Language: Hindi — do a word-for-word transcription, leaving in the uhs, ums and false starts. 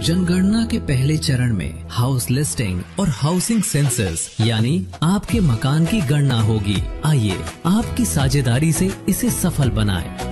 जनगणना के पहले चरण में हाउस लिस्टिंग और हाउसिंग सेंसस यानी आपके मकान की गणना होगी। आइए आपकी साझेदारी से इसे सफल बनाएं।